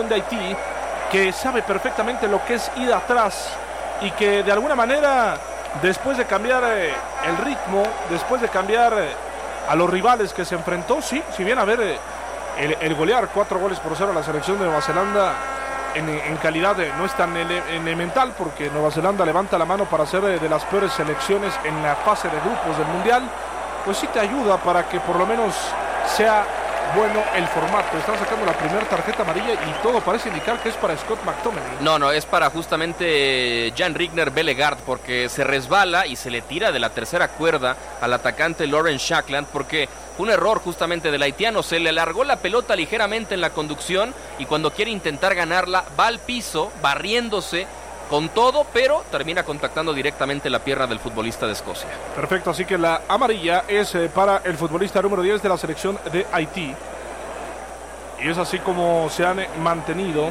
de Haití, que sabe perfectamente lo que es ir atrás y que de alguna manera, después de cambiar el ritmo, después de cambiar a los rivales que se enfrentó, sí, si bien a ver el golear 4-0 a la selección de Nueva Zelanda en calidad no es tan elemental, porque Nueva Zelanda levanta la mano para ser de las peores selecciones en la fase de grupos del Mundial, pues sí te ayuda para que por lo menos sea bueno el formato. Están sacando la primera tarjeta amarilla y todo parece indicar que es para Scott McTominay. No, es para justamente Jan-Rigner Bellegaard, porque se resbala y se le tira de la tercera cuerda al atacante Lawrence Shakland, porque un error justamente del haitiano, se le alargó la pelota ligeramente en la conducción y cuando quiere intentar ganarla va al piso, barriéndose con todo, pero termina contactando directamente la pierna del futbolista de Escocia. Perfecto, así que la amarilla es para el futbolista número 10 de la selección de Haití. Y es así como se han mantenido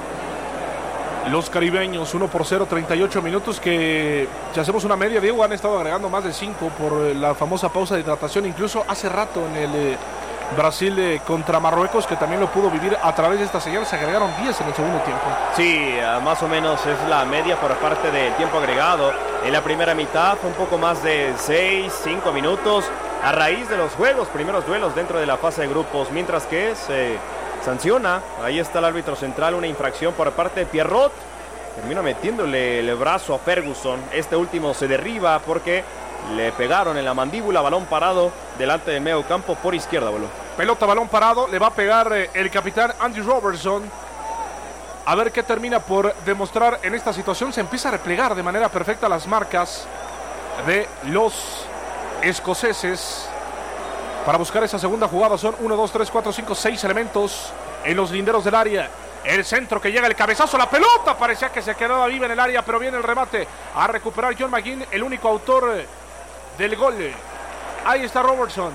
los caribeños, 1-0, 38 minutos, que si hacemos una media, Diego, han estado agregando más de 5 por la famosa pausa de hidratación. Incluso hace rato en el Brasil contra Marruecos, que también lo pudo vivir a través de esta señal, se agregaron 10 en el segundo tiempo. Sí, más o menos es la media por parte del tiempo agregado. En la primera mitad fue un poco más de 6-5 minutos a raíz de los primeros duelos dentro de la fase de grupos, mientras que se sanciona, ahí está el árbitro central, una infracción por parte de Pierrot. Termina metiéndole el brazo a Ferguson. Este último se derriba porque le pegaron en la mandíbula. Balón parado delante del medio campo por izquierda, boludo. Pelota, balón parado, le va a pegar el capitán Andy Robertson. A ver qué termina por demostrar en esta situación. Se empieza a replegar de manera perfecta las marcas de los escoceses para buscar esa segunda jugada. Son 1, 2, 3, 4, 5, 6 elementos en los linderos del área. El centro que llega, el cabezazo, la pelota parecía que se quedaba viva en el área, pero viene el remate a recuperar John McGinn, el único autor del gol. Ahí está Robertson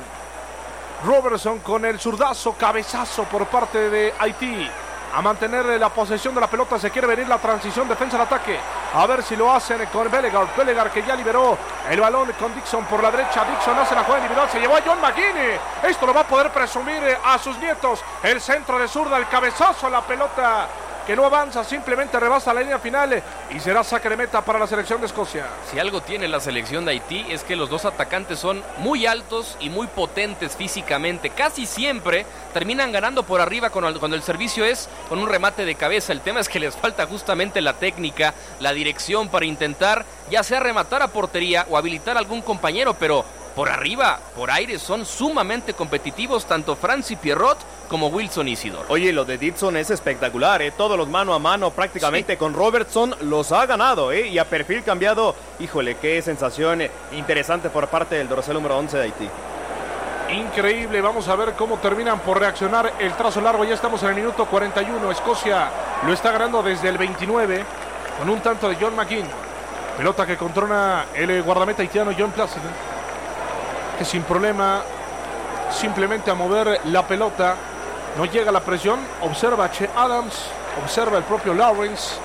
con el zurdazo, cabezazo por parte de Haití. A mantener la posesión de la pelota, se quiere venir la transición, defensa al ataque. A ver si lo hacen con Bellegaard que ya liberó el balón con Dixon por la derecha. Dixon hace la jugada individual, se llevó a John McGinn. Esto lo va a poder presumir a sus nietos. El centro de zurda, el cabezazo, la pelota que no avanza, simplemente rebasa la línea final y será saque de meta para la selección de Escocia. Si algo tiene la selección de Haití es que los dos atacantes son muy altos y muy potentes físicamente. Casi siempre terminan ganando por arriba cuando el servicio es con un remate de cabeza. El tema es que les falta justamente la técnica, la dirección para intentar ya sea rematar a portería o habilitar a algún compañero, pero por arriba, por aire, son sumamente competitivos tanto Francis Pierrot como Wilson Isidore. Oye, lo de Dixon es espectacular, todos los mano a mano prácticamente sí. Con Robertson los ha ganado, y a perfil cambiado. Híjole, qué sensación interesante por parte del dorsal número 11 de Haití. Increíble, vamos a ver cómo terminan por reaccionar el trazo largo. Ya estamos en el minuto 41, Escocia lo está ganando desde el 29 con un tanto de John McGinn. Pelota que controla el guardameta haitiano John Plácido, que sin problema simplemente a mover la pelota, no llega la presión, observa a Che Adams, observa el propio Lawrence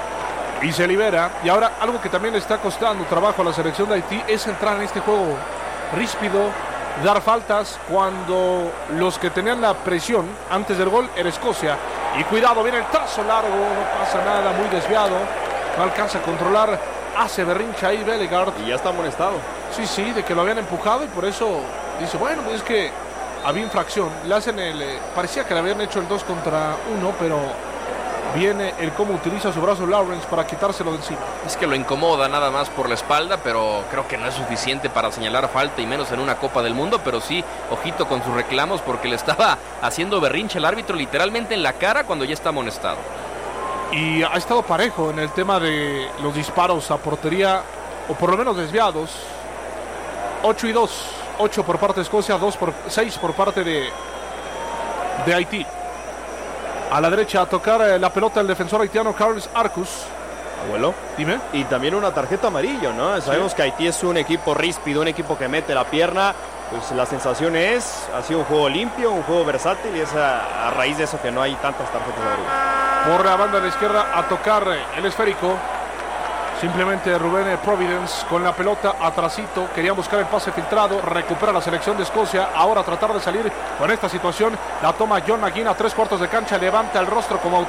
y se libera. Y ahora algo que también le está costando trabajo a la selección de Haití es entrar en este juego ríspido, dar faltas cuando los que tenían la presión antes del gol era Escocia. Y cuidado, viene el trazo largo, no pasa nada, muy desviado, no alcanza a controlar, hace berrincha ahí Bellegaard. Y ya está amonestado. Sí, de que lo habían empujado y por eso dice, bueno, pues es que había infracción. Le hacen parecía que le habían hecho el 2 contra 1, pero viene el cómo utiliza su brazo Lawrence para quitárselo de encima. Es que lo incomoda nada más por la espalda, pero creo que no es suficiente para señalar falta y menos en una Copa del Mundo, pero sí, ojito con sus reclamos porque le estaba haciendo berrinche al árbitro literalmente en la cara cuando ya está amonestado. Y ha estado parejo en el tema de los disparos a portería, o por lo menos desviados. 8 y 2, 8 por parte de Escocia, 6 por parte de Haití. A la derecha a tocar la pelota el defensor haitiano Carlos Arcus. Abuelo, dime. Y también una tarjeta amarilla, ¿no? Sabemos que Haití es un equipo ríspido, un equipo que mete la pierna. Pues la sensación ha sido un juego limpio, un juego versátil, y es a raíz de eso que no hay tantas tarjetas amarillas. Por la banda de la izquierda a tocar el esférico. Simplemente Rubén Providence con la pelota atrasito. Querían buscar el pase filtrado. Recupera la selección de Escocia. Ahora tratar de salir con esta situación. La toma John McGinn a 3 cuartos de cancha. Levanta el rostro como